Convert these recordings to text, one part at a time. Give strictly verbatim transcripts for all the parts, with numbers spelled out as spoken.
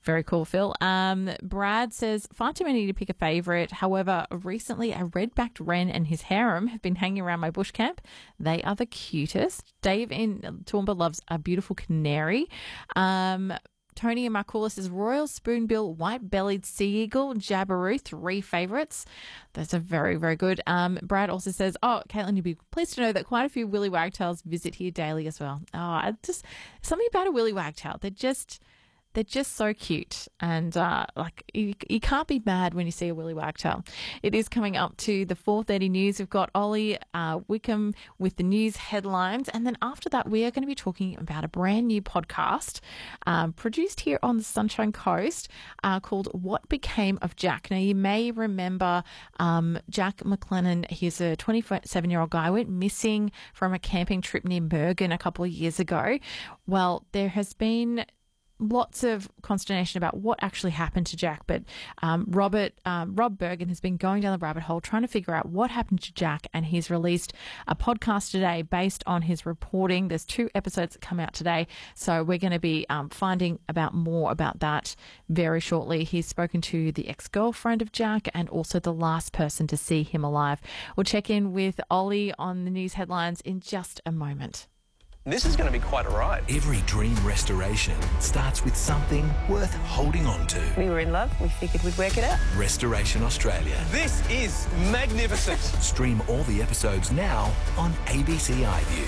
Very cool, Phil. Um, Brad says, far too many to pick a favourite. However, recently a red-backed wren and his harem have been hanging around my bush camp. They are the cutest. Dave in Toowoomba loves a beautiful canary. Um, Tony and Marcula says, royal spoonbill, white-bellied sea eagle, jabberoo, three favourites. Those are very, very good. Um, Brad also says, oh, Caitlin, you'll be pleased to know that quite a few willy wagtails visit here daily as well. Oh, I just something about a willy wagtail. They're just... They're just so cute, and uh, like you, you can't be mad when you see a willy wagtail. It is coming up to the four thirty news. We've got Ollie uh, Wickham with the news headlines, and then after that we are going to be talking about a brand new podcast um, produced here on the Sunshine Coast uh, called What Became of Jack. Now you may remember um, Jack McLennan. He's a twenty-seven-year-old guy, went missing from a camping trip near Bergen a couple of years ago. Well, there has been lots of consternation about what actually happened to Jack, but um, Robert um, Rob Bergen has been going down the rabbit hole trying to figure out what happened to Jack, and he's released a podcast today based on his reporting. There's two episodes that come out today, so we're going to be um, finding about more about that very shortly. He's spoken to the ex-girlfriend of Jack and also the last person to see him alive. We'll check in with Ollie on the news headlines in just a moment. This is going to be quite a ride. Every dream restoration starts with something worth holding on to. We were in love. We figured we'd work it out. Restoration Australia. This is magnificent. Stream all the episodes now on A B C iView.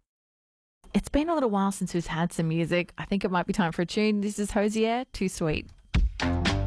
It's been a little while since we've had some music. I think it might be time for a tune. This is Hosier, Too Sweet.